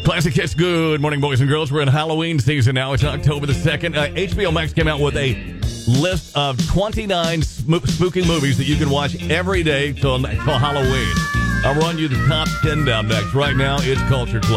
Classic Hits. Good morning, boys and girls. We're in Halloween season now. It's October the 2nd. HBO Max came out with a list of 29 spooky movies that you can watch every day till Halloween. I'll run you the top 10 down next. Right now, it's Culture Club.